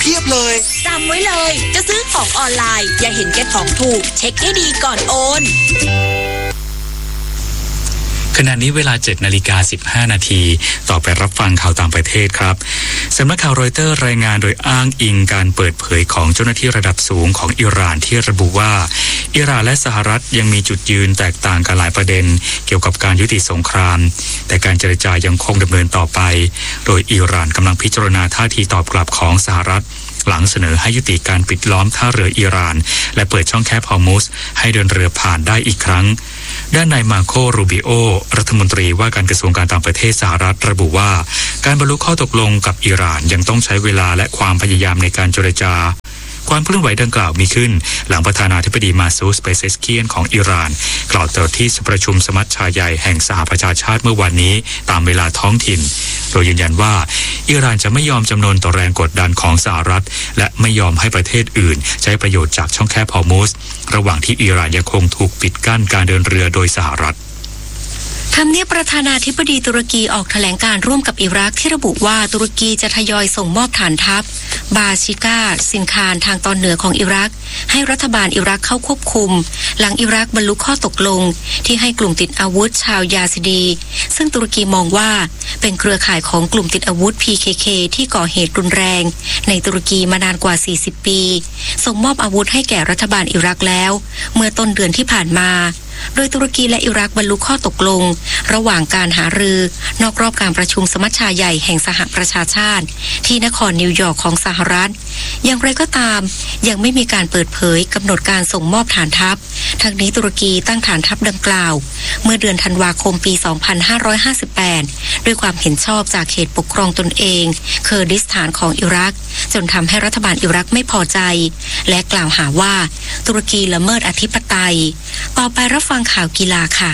เพียบเลยจำไว้เลยจะซื้อของออนไลน์อย่าเห็นแก่ของถูกเช็คให้ดีก่อนโอนขณะนี้เวลา 7:15 นาทีต่อไปรับฟังข่าวต่างประเทศครับสำนักข่าวรอยเตอร์รายงานโดยอ้างอิงการเปิดเผยของเจ้าหน้าที่ระดับสูงของอิหร่านที่ระบุว่าอิหร่านและสหรัฐยังมีจุดยืนแตกต่างกันหลายประเด็นเกี่ยวกับการยุติสงครามแต่การเจรจายังคงดำเนินต่อไปโดยอิหร่านกำลังพิจารณาท่าทีตอบกลับของสหรัฐหลังเสนอให้ยุติการปิดล้อมท่าเรืออิหร่านและเปิดช่องแคบฮอร์มุซให้เดินเรือผ่านได้อีกครั้งด้านนายมาโค รูบิโอรัฐมนตรีว่าการกระทรวงการต่างประเทศสหรัฐระบุว่าการบรรลุข้อตกลงกับอิหร่านยังต้องใช้เวลาและความพยายามในการเจรจาความเคลื่อนไหวดังกล่าวมีขึ้นหลังประธานาธิบดีมาซูส เปเซสเคียนของอิหร่านกล่าวต่อที่ประชุมสมัชชาใหญ่แห่งสหประชาชาติเมื่อวันนี้ตามเวลาท้องถิ่นโดยยืนยันว่าอิหร่านจะไม่ยอมจำนนต่อแรงกดดันของสหรัฐและไม่ยอมให้ประเทศอื่นใช้ประโยชน์จากช่องแคบฮอร์มุซระหว่างที่อิหร่านยังคงถูกปิดกั้นการเดินเรือโดยสหรัฐทำเนียบประธานาธิบดีตุรกีออกแถลงการร่วมกับอิรักที่ระบุว่าตุรกีจะทยอยส่งมอบฐานทัพบาชิกาซินคารทางตอนเหนือของอิรักให้รัฐบาลอิรักเข้าควบคุมหลังอิรักบรรลุข้อตกลงที่ให้กลุ่มติดอาวุธชาวยาซิดีซึ่งตุรกีมองว่าเป็นเครือข่ายของกลุ่มติดอาวุธ PKK ที่ก่อเหตุรุนแรงในตุรกีมานานกว่า40ปีส่งมอบอาวุธให้แก่รัฐบาลอิรักแล้วเมื่อต้นเดือนที่ผ่านมาโดยตุรกีและอิรักบรรลุข้อตกลงระหว่างการหารือนอกรอบการประชุมสมัชชาใหญ่แห่งสหประชาชาติที่นครนิวยอร์กของสหรัฐอย่างไรก็ตามยังไม่มีการเปิดเผยกำหนดการส่งมอบฐานทัพทั้งนี้ตุรกีตั้งฐานทัพดังกล่าวเมื่อเดือนธันวาคมปี 2558 ด้วยความเห็นชอบจากเขตปกครองตนเองเคอร์ดิสถานของอิรักจนทำให้รัฐบาลอิรักไม่พอใจและกล่าวหาว่าตุรกีละเมิดอธิปไตยต่อไปรับฟังข่าวกีฬาค่ะ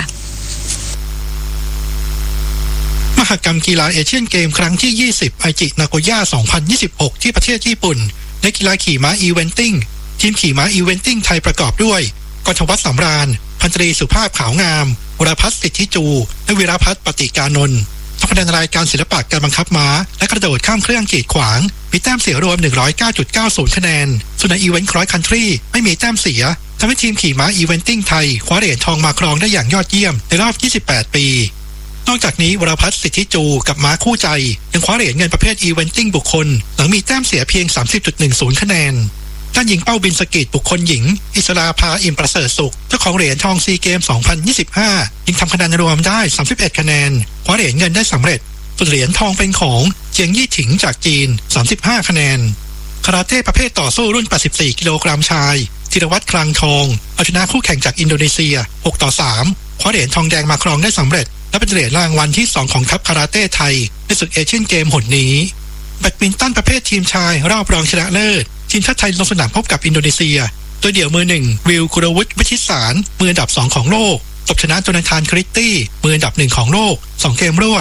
มหกรรมกีฬาเอเชียนเกมครั้งที่ 20 ไอจินาโกย่า 2026 ที่ประเทศญี่ปุ่นในกีฬาขี่ม้าอีเวนติ้งทีมขี่ม้าอีเวนติ้งไทยประกอบด้วยกฤษวัฒน์สำราญพันตรีสุภาพขาวงามวรพัฒน์สิทธิจูและวีรพัฒน์ปฏิกานนท์ทำคะแนนรายการศิลปะการบังคับม้าและกระโดดข้ามเครื่องกีดขวางมีแต้มเสียรวม 109.90 คะแนนส่วนในอีเวนต์ครอสคันทรีไม่มีแต้มเสียทำให้ทีมขี่ม้าอีเวนติ้งไทยคว้าเหรียญทองมาครองได้อย่างยอดเยี่ยมในรอบ 28 ปีนอกจากนี้วรพัฒน์สิทธิจูกับม้าคู่ใจยังคว้าเหรียญเงินประเภทอีเวนติ้งบุคคลหลังมีแต้มเสียเพียง 30.10 คะแนนด้านยิงเป้าบินสกีดบุคคลหญิงอิสราภาอิมประเสริฐสุขเจ้าของเหรียญทองซีเกม 2025 ยิงทำคะแนนรวมได้ 31 คะแนนคว้าเหรียญเงินได้สำเร็จส่วนเหรียญทองเป็นของเจียงยี่ถิงจากจีน 35 คะแนนคาราเต้ประเภทต่อสู้รุ่น 84 กิโลกรัมชายธีรวัฒน์คลังทองเอาชนะคู่แข่งจากอินโดนีเซีย 6-3 คว้าเหรียญทองแดงมาครองได้สำเร็จและเป็นเหรียญรางวัลที่ 2 ของทัพคาราเต้ไทยในศึกเอเชียนเกมหนนี้แบดมินตันประเภททีมชายรอบรองชนะเลิศทีมชาติไทยลงสนามพบกับอินโดนีเซียโดยเดี่ยวมือ1วิลกุรวุฒิวิชิตสารมืออันดับ2ของโลกตบชนะโจนาธานคริตตี้มืออันดับ1ของโลก2เกมรวด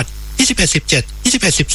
21-17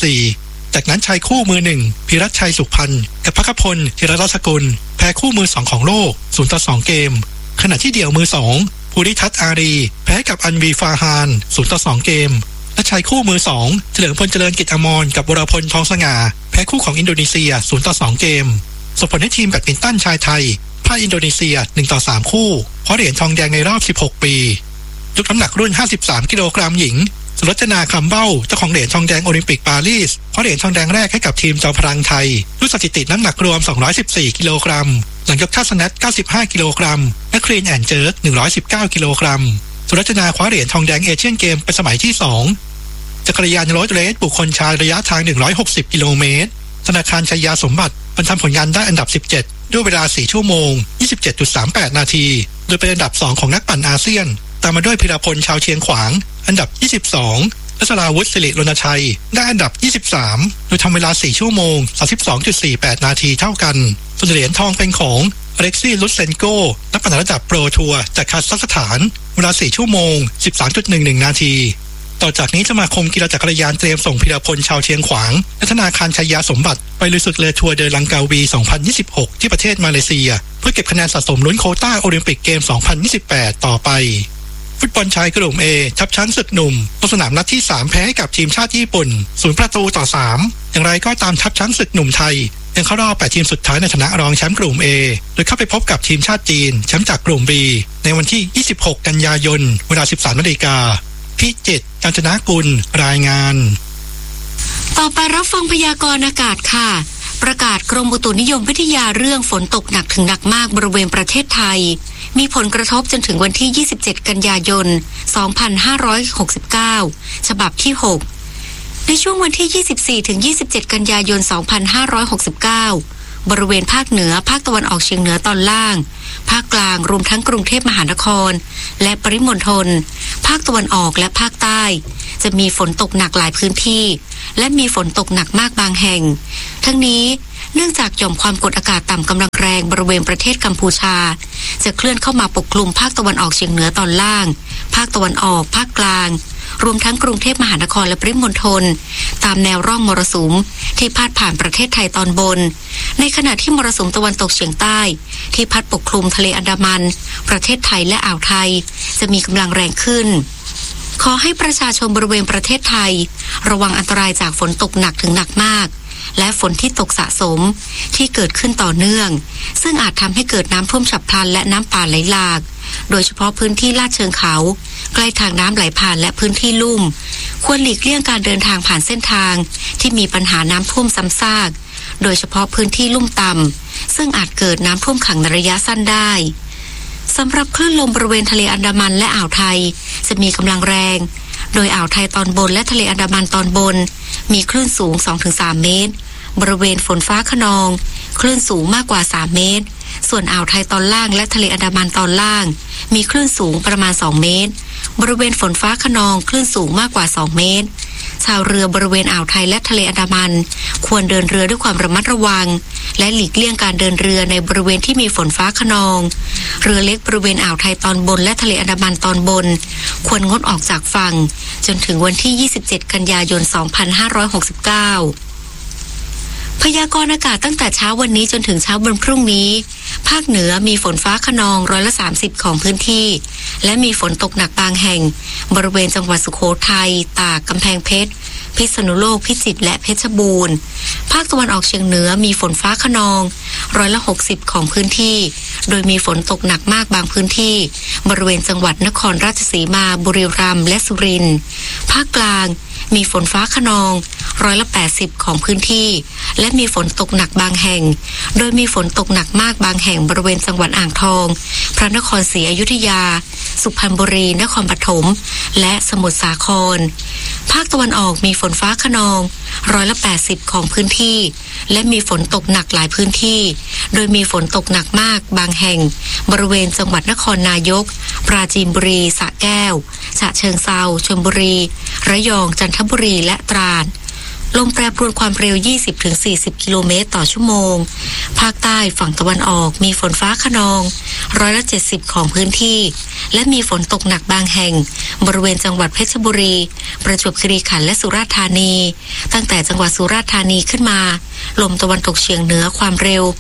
21-14 จากนั้นชายคู่มือ1พิรัชชัยสุขพันธ์กับภัคพลธีรรัตน์สกุลแพ้คู่มือ2ของโลก 0-2 เกมขณะที่เดี่ยวมือ2ภูริทัศน์อารีแพ้กับอันวีฟาฮาน 0-2 เกมและชายคู่มือ2เฉลิมพลเจริญกิจอมรกับวรพลทองสง่าแพ้คู่ของอินโดนีเซีย 0-2 เกมส่งผลให้ทีมแบดมินตันชายไทยพ่ายอินโดนีเซีย 1-3 คู่คว้าเหรียญทองแดงในรอบ16 ปียกน้ำหนักรุ่น53 กิโลกรัมหญิงสุรจนาคำเบ้าเจ้าของเหรียญทองแดงโอลิมปิกปารีสคว้าเหรียญทองแดงแรกให้กับทีมจอมพลังไทยด้วยสถิติน้ำหนักรวม214 กิโลกรัมหลังยกท่าสแนท95 กิโลกรัมและคลีนแอนด์เจิร์ก119 กิโลกรัมสุรจนาคว้าเหรียญทองแดงเอเชียนเกมเป็นสมัยที่2จักรยานโรดเรสบุคคลชายระยะทาง160 กิโลเมตรธนาคารชัยยาสมบัติบรรทำผลงานได้อันดับ17ด้วยเวลา4ชั่วโมง 27.38 นาทีโดยเป็นอันดับ2ของนักปั่นอาเซียนตามมาด้วยพิรพลชาวเชียงขวางอันดับ22และสราวุฒิสิริรณชัยได้อันดับ23โดยทำเวลา4ชั่วโมง 32.48 นาทีเท่ากันส่วนเหรียญทองเป็นของอเล็กซี่ลุสเซนโกนักปั่นระดับโปรทัวร์จากคาซัคสถานเวลา4ชั่วโมง 13.11 นาทีต่อจากนี้สมาคมกีฬาจักรยานเตรียมส่งพิรพลชาวเชียงขวางและธนาคารชัยยาสมบัติไปลุยศึกเลทัวร์เดลังกาวี 2026 ที่ประเทศมาเลเซียเพื่อเก็บคะแนนสะสมลุ้นโควต้าโอลิมปิกเกม 2028 ต่อไปฟุตบอลชายกลุ่ม A ทัพช้างศึกหนุ่มลงสนามนัดที่3แพ้ให้กับทีมชาติญี่ปุ่น0-3อย่างไรก็ตามทัพช้างศึกหนุ่มไทยยังเข้ารอบ8ทีมสุดท้ายในฐานะรองแชมป์กลุ่ม A โดยเข้าไปพบกับทีมชาติจีนแชมป์จากกลุ่ม B ในวันที่26กันยายนเวลา 13 นาฬิกาพิจิตร กาญจนกุลรายงานต่อไปรับฟังพยากรณ์อากาศค่ะประกาศกรมอุตุนิยมวิทยาเรื่องฝนตกหนักถึงหนักมากบริเวณประเทศไทยมีผลกระทบจนถึงวันที่27กันยายน2569ฉบับที่6ในช่วงวันที่24ถึง27กันยายน2569บริเวณภาคเหนือภาคตะวันออกเฉียงเหนือตอนล่างภาคกลางรวมทั้งกรุงเทพมหานครและปริมณฑลภาคตะวันออกและภาคใต้จะมีฝนตกหนักหลายพื้นที่และมีฝนตกหนักมากบางแห่งทั้งนี้เนื่องจากหย่อมความกดอากาศต่ำกำลังแรงบริเวณประเทศกัมพูชาจะเคลื่อนเข้ามาปกคลุมภาคตะวันออกเฉียงเหนือตอนล่างภาคตะวันออกภาคกลางรวมทั้งกรุงเทพมหานครและปริมณฑลตามแนวร่องมรสุมที่พาดผ่านประเทศไทยตอนบนในขณะที่มรสุมตะวันตกเฉียงใต้ที่พัดปกคลุมทะเลอันดามันประเทศไทยและอ่าวไทยจะมีกำลังแรงขึ้นขอให้ประชาชนบริเวณประเทศไทยระวังอันตรายจากฝนตกหนักถึงหนักมากและฝนที่ตกสะสมที่เกิดขึ้นต่อเนื่องซึ่งอาจทำให้เกิดน้ำท่วมฉับพลันและน้ำป่าไหลหลากโดยเฉพาะพื้นที่ลาดเชิงเขาใกล้ทางน้ำไหลผ่านและพื้นที่ลุ่มควรหลีกเลี่ยงการเดินทางผ่านเส้นทางที่มีปัญหาน้ำท่วมซ้ำซากโดยเฉพาะพื้นที่ลุ่มต่ำซึ่งอาจเกิดน้ำท่วมขังในระยะสั้นได้สำหรับคลื่นลมบริเวณทะเลอันดามันและอ่าวไทยจะมีกำลังแรงโดยอ่าวไทยตอนบนและทะเลอันดามันตอนบนมีคลื่นสูง 2-3 เมตรบริเวณฝนฟ้าคะนองคลื่นสูงมากกว่า3เมตรส่วนอ่าวไทยตอนล่างและทะเลอันดามันตอนล่างมีคลื่นสูงประมาณ2เมตรบริเวณฝนฟ้าคะนองคลื่นสูงมากกว่า2เมตรชาวเรือบริเวณอ่าวไทยและทะเลอันดามันควรเดินเรือด้วยความระมัดระวังและหลีกเลี่ยงการเดินเรือในบริเวณที่มีฝนฟ้าคะนองเรือเล็กบริเวณอ่าวไทยตอนบนและทะเลอันดามันตอนบนควรงดออกจากฝั่งจนถึงวันที่27กันยายน2569พยากรณ์อากาศตั้งแต่เช้าวันนี้จนถึงเช้าวันพรุ่งนี้ภาคเหนือมีฝนฟ้าคะนอง30%ของพื้นที่และมีฝนตกหนักบางแห่งบริเวณจังหวัดสุโขทัยตากกำแพงเพชรพิษณุโลกพิจิตรและเพชรบูรณ์ภาคตะวันออกเฉียงเหนือมีฝนฟ้าคะนอง60%ของพื้นที่โดยมีฝนตกหนักมากบางพื้นที่บริเวณจังหวัดนครราชสีมาบุรีรัมย์และสุรินทร์ภาคกลางมีฝนฟ้าคะนอง80%ของพื้นที่และมีฝนตกหนักบางแห่งโดยมีฝนตกหนักมากบางแห่งบริเวณจังหวัดอ่างทองพระนครศรีอยุธยาสุพรรณบุรีนครปฐมและสมุทรสาครภาคตะวันออกมีฝนฟ้าคะนอง80%ของพื้นที่และมีฝนตกหนักหลายพื้นที่โดยมีฝนตกหนักมากบางแห่งบริเวณจังหวัดนครนายกปราจีนบุรีสระแก้วฉะเชิงเทราชลบุรีระยองจันทบุรีและตราดลมแปรปรวนความเร็ว 20-40 กิโลเมตรต่อชั่วโมงภาคใต้ฝั่งตะวันออกมีฝนฟ้าคะนอง70%ของพื้นที่และมีฝนตกหนักบางแห่งบริเวณจังหวัดเพชรบุรีประจวบคีรีขันธ์และสุราษฎร์ธานีตั้งแต่จังหวัดสุราษฎร์ธานีขึ้นมาลมตะวันตกเฉียงเหนือความเร็ว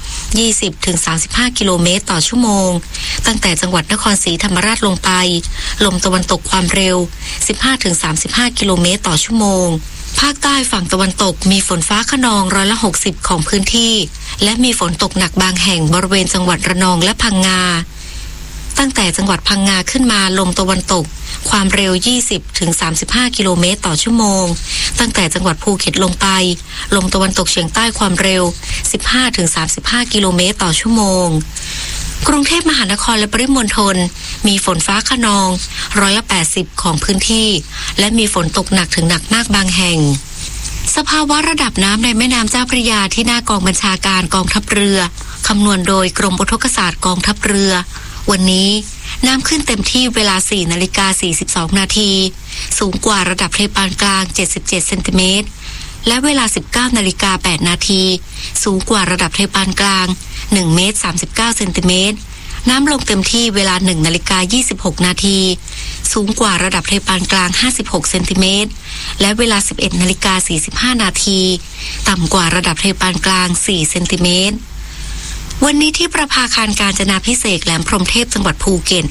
20-35 กิโลเมตรต่อชั่วโมงตั้งแต่จังหวัดนครศรีธรรมราชลงไปลมตะวันตกความเร็ว 15-35 กิโลเมตรต่อชั่วโมงภาคใต้ฝั่งตะวันตกมีฝนฟ้าคะนอง60%ของพื้นที่และมีฝนตกหนักบางแห่งบริเวณจังหวัดระนองและพังงาตั้งแต่จังหวัดพังงาขึ้นมาลมตะวันตกความเร็ว 20-35 กิโลเมตรต่อชั่วโมงตั้งแต่จังหวัดภูเก็ตลงไปลมตะวันตกเฉียงใต้ความเร็ว 15-35 กิโลเมตรต่อชั่วโมงกรุงเทพมหานครและปริมณฑลมีฝนฟ้าคะนอง80%ของพื้นที่และมีฝนตกหนักถึงหนักมากบางแห่งสภาวะระดับน้ำในแม่น้ำเจ้าพระยาที่หน้ากองบัญชาการกองทัพเรือคำนวณโดยกรมอุทกศาสตร์กองทัพเรือวันนี้น้ำขึ้นเต็มที่เวลา 4:42 นาทีสูงกว่าระดับทะเลปานกลาง77เซนติเมตรและเวลา 19:08 นาทีสูงกว่าระดับทะเลปานกลาง1 เมตร 39 เซนติเมตรน้ำลงเต็มที่เวลา 1:26 นาทีสูงกว่าระดับทะเลปานกลาง56เซนติเมตรและเวลา 11:45 นาทีต่ำกว่าระดับทะเลปานกลาง4เซนติเมตรวันนี้ที่ประภาคารกาญจนาภิเษกแหลมพรหมเทพจังหวัดภูเก็ต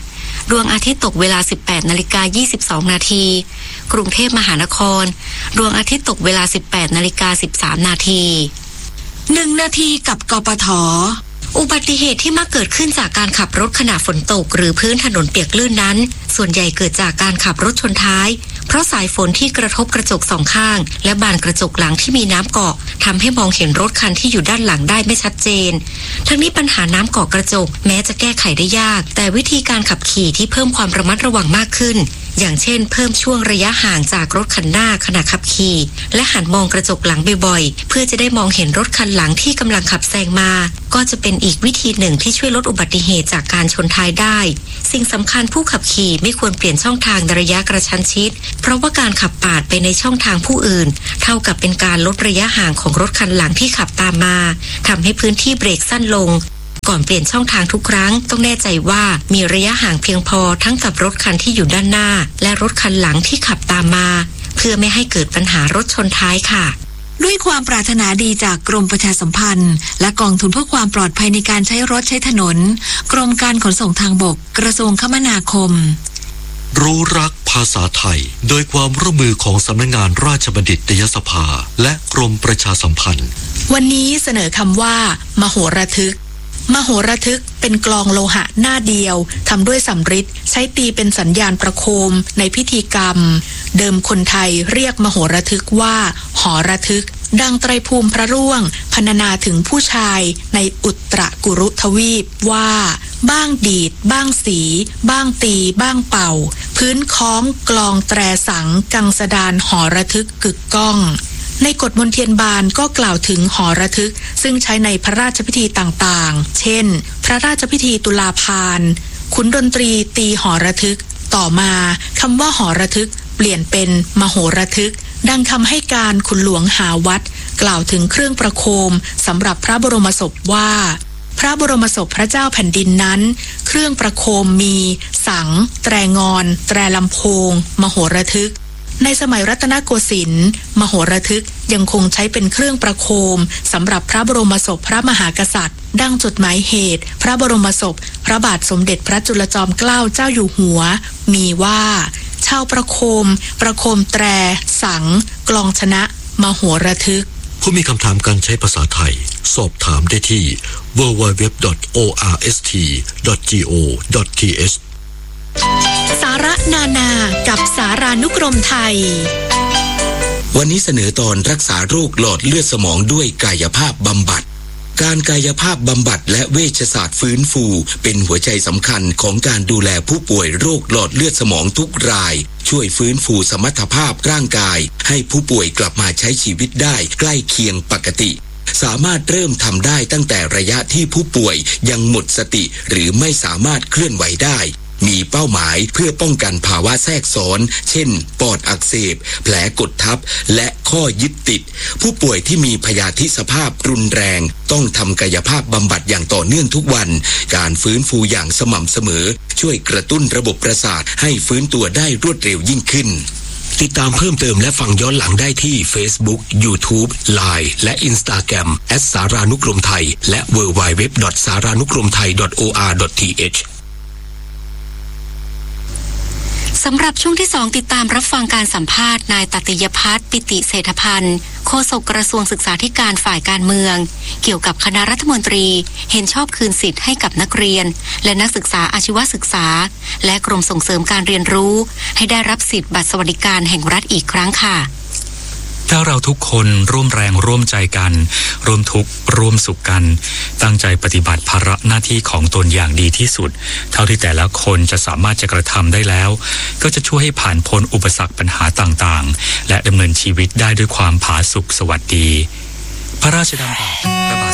ดวงอาทิตย์ตกเวลา 18:22 น.กรุงเทพมหานครดวงอาทิตย์ตกเวลา 18:13 น. 1 นาทีกับกปท. อุบัติเหตุที่มักเกิดขึ้นจากการขับรถขณะฝนตกหรือพื้นถนนเปียกลื่นนั้นส่วนใหญ่เกิดจากการขับรถชนท้ายเพราะสายฝนที่กระทบกระจกสองข้างและบานกระจกหลังที่มีน้ำเกาะทำให้มองเห็นรถคันที่อยู่ด้านหลังได้ไม่ชัดเจนทั้งนี้ปัญหาน้ำเกาะกระจกแม้จะแก้ไขได้ยากแต่วิธีการขับขี่ที่เพิ่มความระมัดระวังมากขึ้นอย่างเช่นเพิ่มช่วงระยะห่างจากรถคันหน้าขณะขับขี่และหันมองกระจกหลังบ่อยๆเพื่อจะได้มองเห็นรถคันหลังที่กำลังขับแซงมาก็จะเป็นอีกวิธีหนึ่งที่ช่วยลดอุบัติเหตุจากการชนท้ายได้สิ่งสำคัญผู้ขับขี่ไม่ควรเปลี่ยนช่องทางในระยะกระชั้นชิดเพราะว่าการขับปาดไปในช่องทางผู้อื่นเท่ากับเป็นการลดระยะห่างของรถคันหลังที่ขับตามมาทำให้พื้นที่เบรกสั้นลงก่อนเปลี่ยนช่องทางทุกครั้งต้องแน่ใจว่ามีระยะห่างเพียงพอทั้งกับรถคันที่อยู่ด้านหน้าและรถคันหลังที่ขับตามมาเพื่อไม่ให้เกิดปัญหารถชนท้ายค่ะด้วยความปรารถนาดีจากกรมประชาสัมพันธ์และกองทุนเพื่อความปลอดภัยในการใช้รถใช้ถนนกรมการขนส่งทางบกกระทรวงคมนาคมรู้รักภาษาไทยโดยความร่วมมือของสำนักงานราชบัณฑิตยสภาและกรมประชาสัมพันธ์วันนี้เสนอคำว่ามโหระทึกมโหระทึกเป็นกลองโลหะหน้าเดียวทำด้วยสำริดใช้ตีเป็นสัญญาณประโคมในพิธีกรรมเดิมคนไทยเรียกมโหระทึกว่าหอระทึกดังไตรภูมิพระร่วงพรรณนาถึงผู้ชายในอุตรกุรุทวีปว่าบ้างดีดบ้างสีบ้างตีบ้างเป่าพื้นค้องกลองแตรสังกังสดานหอระทึกกึกก้องในกฎมนเทียนบานก็กล่าวถึงหอระทึกซึ่งใช้ในพระราชพิธีต่างๆเช่นพระราชพิธีตุลาภารขุนดนตรีตีหอระทึกต่อมาคำว่าหอระทึกเปลี่ยนเป็นมโหระทึกดังคำให้การขุนหลวงหาวัดกล่าวถึงเครื่องประโคมสำหรับพระบรมศพว่าพระบรมศพพระเจ้าแผ่นดินนั้นเครื่องประโคมมีสังแตรงอนแตรลำโพงมโหระทึกในสมัยรัตนโกสินทร์มโหระทึกยังคงใช้เป็นเครื่องประโคมสำหรับพระบรมศพพระมหากษัตริย์ดังจดหมายเหตุพระบรมศพพระบาทสมเด็จพระจุลจอมเกล้าเจ้าอยู่หัวมีว่าชาวประโคมแตรสังกลองชนะมโหระทึกผู้มีคำถามการใช้ภาษาไทยสอบถามได้ที่ www.orst.go.th สาระนานากับสารานุกรมไทยวันนี้เสนอตอนรักษาโรคหลอดเลือดสมองด้วยกายภาพบำบัดการกายภาพบำบัดและเวชศาสตร์ฟื้นฟูเป็นหัวใจสำคัญของการดูแลผู้ป่วยโรคหลอดเลือดสมองทุกรายช่วยฟื้นฟูสมรรถภาพร่างกายให้ผู้ป่วยกลับมาใช้ชีวิตได้ใกล้เคียงปกติสามารถเริ่มทำได้ตั้งแต่ระยะที่ผู้ป่วยยังหมดสติหรือไม่สามารถเคลื่อนไหวได้มีเป้าหมายเพื่อป้องกันภาวะแทรกซ้อนเช่นปอดอักเสบแผลกดทับและข้อยึดติดผู้ป่วยที่มีพยาธิสภาพรุนแรงต้องทำกายภาพบำบัดอย่างต่อเนื่องทุกวันการฟื้นฟูอย่างสม่ำเสมอช่วยกระตุ้นระบบประสาทให้ฟื้นตัวได้รวดเร็วยิ่งขึ้นติดตามเพิ่มเติมและฟังย้อนหลังได้ที่ Facebook, YouTube, Line และ Instagram @ สารานุกรมไทยและ www.saranukromthai.or.th สำหรับช่วงที่2ติดตามรับฟังการสัมภาษณ์นายตติยภัทร ปิติเศรษฐพันธ์โฆษกกระทรวงศึกษาธิการฝ่ายการเมืองเกี่ยวกับคณะรัฐมนตรีเห็นชอบคืนสิทธิ์ให้กับนักเรียนและนักศึกษาอาชีวศึกษาและกรมส่งเสริมการเรียนรู้ให้ได้รับสิทธิ์บัตรสวัสดิการแห่งรัฐอีกครั้งค่ะถ้าเราทุกคนร่วมแรงร่วมใจกันร่วมทุกข์ร่วมสุขกันตั้งใจปฏิบัติภาระหน้าที่ของตนอย่างดีที่สุดเท่าที่แต่ละคนจะสามารถจะกระทำได้แล้วก็จะช่วยให้ผ่านพ้นอุปสรรคปัญหาต่างๆและดำเนินชีวิตได้ด้วยความผาสุกสวัสดีพระราชดำรัส